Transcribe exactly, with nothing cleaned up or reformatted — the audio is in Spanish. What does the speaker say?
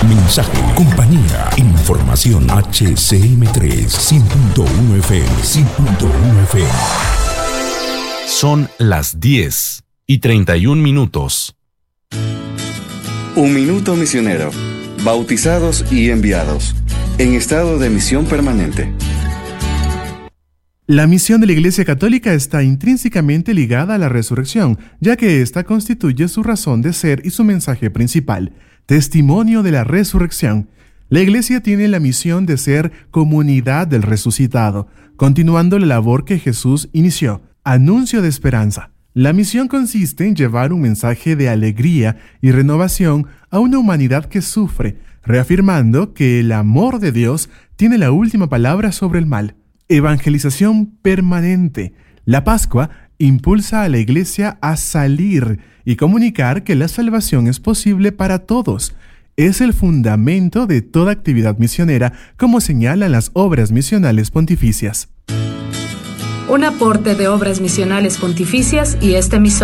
mensaje, compañía, información. H C M tres, cien punto uno F M, cien punto uno F M. Son las diez y treinta y un minutos. Un minuto misionero. Bautizados y enviados. En estado de misión permanente. La misión de la Iglesia Católica está intrínsecamente ligada a la resurrección, ya que ésta constituye su razón de ser y su mensaje principal, testimonio de la resurrección. La Iglesia tiene la misión de ser comunidad del resucitado, continuando la labor que Jesús inició, anuncio de esperanza. La misión consiste en llevar un mensaje de alegría y renovación a una humanidad que sufre, reafirmando que el amor de Dios tiene la última palabra sobre el mal. Evangelización permanente. La Pascua impulsa a la Iglesia a salir y comunicar que la salvación es posible para todos. Es el fundamento de toda actividad misionera, como señalan las obras misionales pontificias. Un aporte de Obras Misionales Pontificias y este emisor.